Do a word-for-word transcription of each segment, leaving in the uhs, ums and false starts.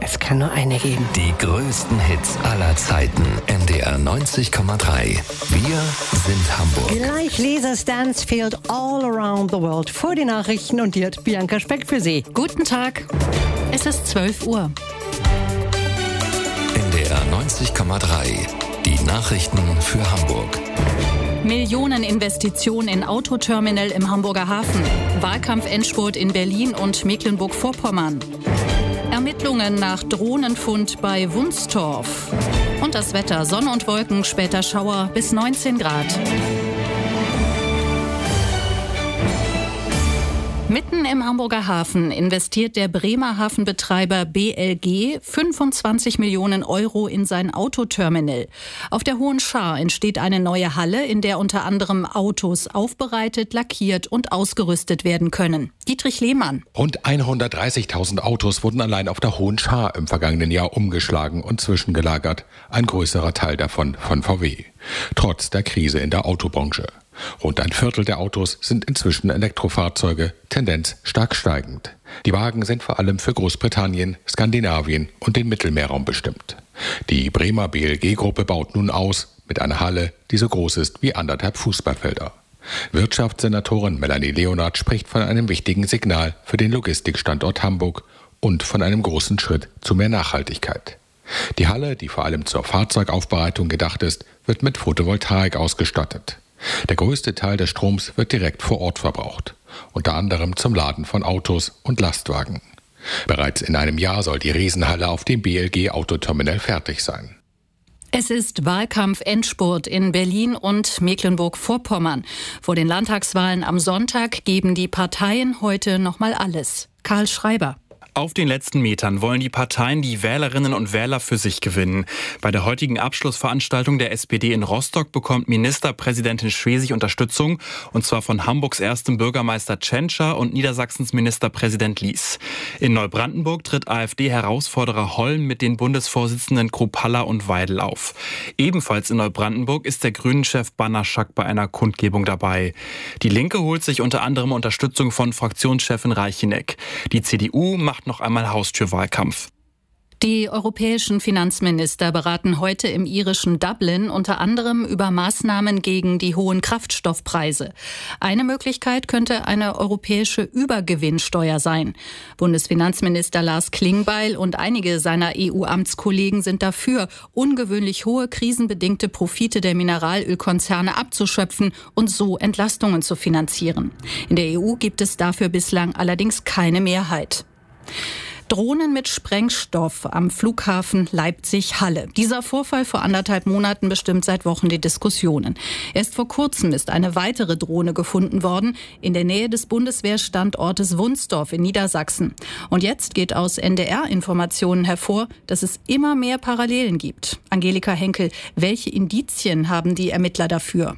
es kann nur eine geben. Die größten Hits aller Zeiten. N D R neunzig Komma drei. Wir sind Hamburg. Gleich Lisa Stansfield All Around the World vor den Nachrichten und die hat Bianca Speck für Sie. Guten Tag. Es ist zwölf Uhr. N D R neunzig Komma drei. Die Nachrichten für Hamburg. Millioneninvestition in Autoterminal im Hamburger Hafen. Wahlkampf-Endspurt in Berlin und Mecklenburg-Vorpommern. Ermittlungen nach Drohnenfund bei Wunstorf. Und das Wetter: Sonne und Wolken, später Schauer bis neunzehn Grad. Mitten im Hamburger Hafen investiert der Bremer Hafenbetreiber B L G fünfundzwanzig Millionen Euro in sein Autoterminal. Auf der Hohen Schar entsteht eine neue Halle, in der unter anderem Autos aufbereitet, lackiert und ausgerüstet werden können. Dietrich Lehmann. Rund hundertdreißigtausend Autos wurden allein auf der Hohen Schar im vergangenen Jahr umgeschlagen und zwischengelagert. Ein größerer Teil davon von V W. Trotz der Krise in der Autobranche. Rund ein Viertel der Autos sind inzwischen Elektrofahrzeuge, Tendenz stark steigend. Die Wagen sind vor allem für Großbritannien, Skandinavien und den Mittelmeerraum bestimmt. Die Bremer B L G-Gruppe baut nun aus mit einer Halle, die so groß ist wie anderthalb Fußballfelder. Wirtschaftssenatorin Melanie Leonard spricht von einem wichtigen Signal für den Logistikstandort Hamburg und von einem großen Schritt zu mehr Nachhaltigkeit. Die Halle, die vor allem zur Fahrzeugaufbereitung gedacht ist, wird mit Photovoltaik ausgestattet. Der größte Teil des Stroms wird direkt vor Ort verbraucht, unter anderem zum Laden von Autos und Lastwagen. Bereits in einem Jahr soll die Riesenhalle auf dem B L G-Autoterminal fertig sein. Es ist Wahlkampf-Endspurt in Berlin und Mecklenburg-Vorpommern. Vor den Landtagswahlen am Sonntag geben die Parteien heute nochmal alles. Karl Schreiber. Auf den letzten Metern wollen die Parteien die Wählerinnen und Wähler für sich gewinnen. Bei der heutigen Abschlussveranstaltung der S P D in Rostock bekommt Ministerpräsidentin Schwesig Unterstützung, und zwar von Hamburgs erstem Bürgermeister Tschentscher und Niedersachsens Ministerpräsident Lies. In Neubrandenburg tritt AfD-Herausforderer Holm mit den Bundesvorsitzenden Kruppalla und Weidel auf. Ebenfalls in Neubrandenburg ist der Grünen-Chef Banaschak bei einer Kundgebung dabei. Die Linke holt sich unter anderem Unterstützung von Fraktionschefin Reicheneck. Die C D U macht noch einmal Haustürwahlkampf. Die europäischen Finanzminister beraten heute im irischen Dublin unter anderem über Maßnahmen gegen die hohen Kraftstoffpreise. Eine Möglichkeit könnte eine europäische Übergewinnsteuer sein. Bundesfinanzminister Lars Klingbeil und einige seiner E U-Amtskollegen sind dafür, ungewöhnlich hohe krisenbedingte Profite der Mineralölkonzerne abzuschöpfen und so Entlastungen zu finanzieren. In der E U gibt es dafür bislang allerdings keine Mehrheit. Drohnen mit Sprengstoff am Flughafen Leipzig-Halle. Dieser Vorfall vor anderthalb Monaten bestimmt seit Wochen die Diskussionen. Erst vor kurzem ist eine weitere Drohne gefunden worden, in der Nähe des Bundeswehrstandortes Wunstorf in Niedersachsen. Und jetzt geht aus N D R-Informationen hervor, dass es immer mehr Parallelen gibt. Angelika Henkel, welche Indizien haben die Ermittler dafür?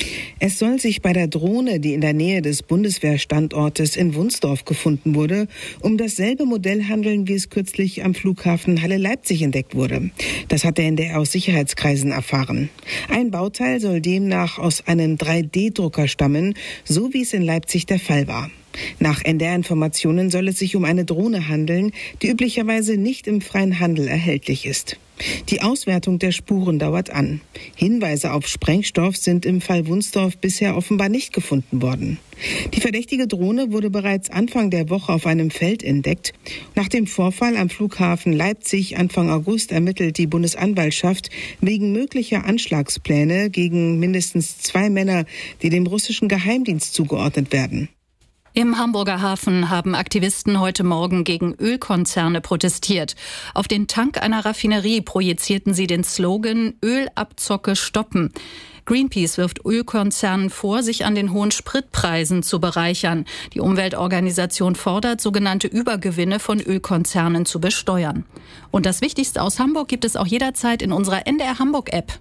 Es soll sich bei der Drohne, die in der Nähe des Bundeswehrstandortes in Wunstorf gefunden wurde, um dasselbe Modell handeln, wie es kürzlich am Flughafen Halle-Leipzig entdeckt wurde. Das hat der N D R aus Sicherheitskreisen erfahren. Ein Bauteil soll demnach aus einem drei D Drucker stammen, so wie es in Leipzig der Fall war. Nach N D R-Informationen soll es sich um eine Drohne handeln, die üblicherweise nicht im freien Handel erhältlich ist. Die Auswertung der Spuren dauert an. Hinweise auf Sprengstoff sind im Fall Wunstorf bisher offenbar nicht gefunden worden. Die verdächtige Drohne wurde bereits Anfang der Woche auf einem Feld entdeckt. Nach dem Vorfall am Flughafen Leipzig Anfang August ermittelt die Bundesanwaltschaft wegen möglicher Anschlagspläne gegen mindestens zwei Männer, die dem russischen Geheimdienst zugeordnet werden. Im Hamburger Hafen haben Aktivisten heute Morgen gegen Ölkonzerne protestiert. Auf den Tank einer Raffinerie projizierten sie den Slogan Ölabzocke stoppen. Greenpeace wirft Ölkonzernen vor, sich an den hohen Spritpreisen zu bereichern. Die Umweltorganisation fordert, sogenannte Übergewinne von Ölkonzernen zu besteuern. Und das Wichtigste aus Hamburg gibt es auch jederzeit in unserer N D R Hamburg-App.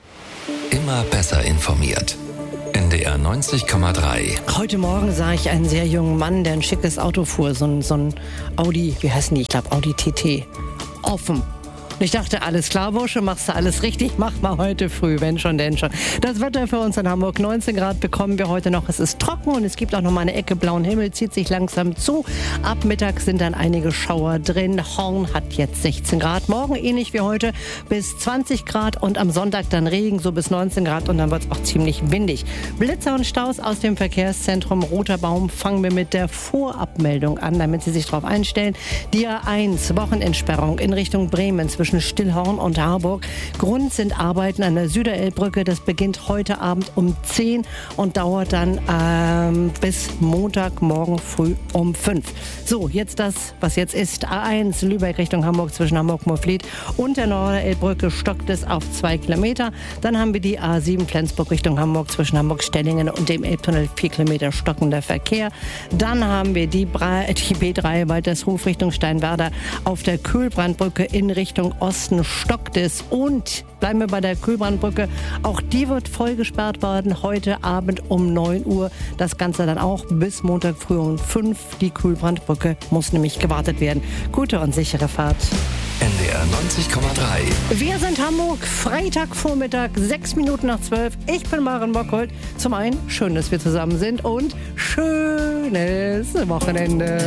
Immer besser informiert. N D R neunzig Komma drei. Heute Morgen sah ich einen sehr jungen Mann, der ein schickes Auto fuhr, so ein, so ein Audi, wie heißen die? Ich glaube Audi T T. Offen. Ich dachte, alles klar, Bursche, machst du alles richtig, mach mal heute früh, wenn schon, denn schon. Das Wetter für uns in Hamburg, neunzehn Grad bekommen wir heute noch. Es ist trocken und es gibt auch noch mal eine Ecke blauen Himmel, zieht sich langsam zu. Ab Mittag sind dann einige Schauer drin. Horn hat jetzt sechzehn Grad, morgen ähnlich wie heute bis zwanzig Grad und am Sonntag dann Regen, so bis neunzehn Grad und dann wird es auch ziemlich windig. Blitzer und Staus aus dem Verkehrszentrum Roter Baum fangen wir mit der Vorabmeldung an, damit Sie sich darauf einstellen. Die A eins, Wochenendsperrung in Richtung Bremen zwischen Stillhorn und Harburg. Grund sind Arbeiten an der Süderelbbrücke. Das beginnt heute Abend um zehn und dauert dann ähm, bis Montagmorgen früh um fünf. So, jetzt das, was jetzt ist. A eins, Lübeck Richtung Hamburg zwischen Hamburg-Moorfleet und der Norderelbbrücke stockt es auf zwei Kilometer. Dann haben wir die A sieben Flensburg Richtung Hamburg zwischen Hamburg-Stellingen und dem Elbtunnel vier Kilometer stockender Verkehr. Dann haben wir die, Bra- die B drei Waltershof Richtung Steinwerder auf der Kühlbrandbrücke in Richtung Osten stockt es und bleiben wir bei der Kühlbrandbrücke. Auch die wird voll gesperrt werden heute Abend um neun Uhr. Das Ganze dann auch bis Montag früh um fünf. Die Kühlbrandbrücke muss nämlich gewartet werden. Gute und sichere Fahrt. N D R neunzig Komma drei. Wir sind Hamburg, Freitagvormittag, sechs Minuten nach zwölf. Ich bin Maren Bockhold. Zum einen, schön, dass wir zusammen sind und schönes Wochenende.